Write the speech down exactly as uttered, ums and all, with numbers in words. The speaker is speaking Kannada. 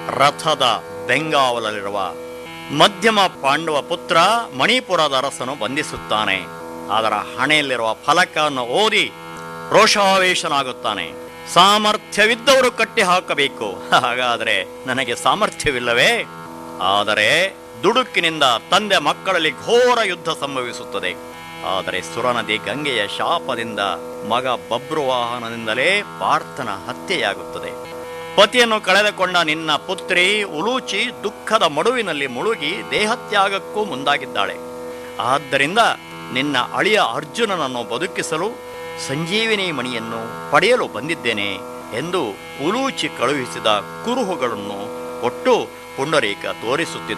ರಥದ ಬೆಂಗಾವಲಲ್ಲಿರುವ ಮಧ್ಯಮ ಪಾಂಡವ ಪುತ್ರ ಮಣಿಪುರದ ಅರಸನು ಬಂಧಿಸುತ್ತಾನೆ. ಅದರ ಹಣೆಯಲ್ಲಿರುವ ಫಲಕವನ್ನು ಓದಿ ರೋಷಾವೇಶನಾಗುತ್ತಾನೆ. ಸಾಮರ್ಥ್ಯವಿದ್ದವರು ಕಟ್ಟಿ ಹಾಕಬೇಕು. ಹಾಗಾದರೆ ನನಗೆ ಸಾಮರ್ಥ್ಯವಿಲ್ಲವೇ? ಆದರೆ ದುಡುಕಿನಿಂದ ತಂದೆ ಮಕ್ಕಳಲ್ಲಿ ಘೋರ ಯುದ್ಧ ಸಂಭವಿಸುತ್ತದೆ. ಆದರೆ ಸುರನದಿ ಗಂಗೆಯ ಶಾಪದಿಂದ ಮಗ ಬಬ್ರುವಾಹನದಿಂದಲೇ ಪಾರ್ಥನ ಹತ್ಯೆಯಾಗುತ್ತದೆ. ಪತಿಯನ್ನು ಕಳೆದುಕೊಂಡ ನಿನ್ನ ಪುತ್ರಿ ಉಲೂಚಿ ದುಃಖದ ಮಡುವಿನಲ್ಲಿ ಮುಳುಗಿ ದೇಹತ್ಯಾಗಕ್ಕೂ ಮುಂದಾಗಿದ್ದಾಳೆ. ಆದ್ದರಿಂದ ನಿನ್ನ ಅಳಿಯ ಅರ್ಜುನನನ್ನು ಬದುಕಿಸಲು ಸಂಜೀವಿನಿ ಮಣಿಯನ್ನು ಪಡೆಯಲು ಬಂದಿದ್ದೇನೆ ಎಂದು ಉಲೂಚಿ ಕಳುಹಿಸಿದ ಕುರುಹುಗಳನ್ನು ಕೊಟ್ಟು ಪುಂಡರೀಕ ತೋರಿಸುತ್ತಿದ್ದ.